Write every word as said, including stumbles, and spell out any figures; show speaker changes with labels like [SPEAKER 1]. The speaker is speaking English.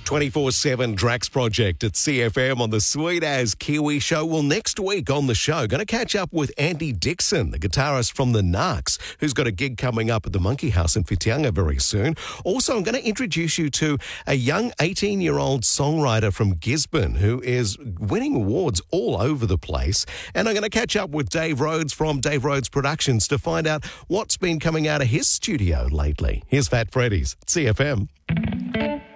[SPEAKER 1] twenty-four seven Drax Project at C F M on the Sweet As Kiwi Show. Well, next week on the show, going to catch up with Andy Dixon, the guitarist from the Narcs, who's got a gig coming up at the Monkey House in Whitianga very soon. Also, I'm going to introduce you to a young eighteen-year-old songwriter from Gisborne who is winning awards all over the place. And I'm going to catch up with Dave Rhodes from Dave Rhodes Productions to find out what's been coming out of his studio lately. Here's Fat Freddy's at C F M.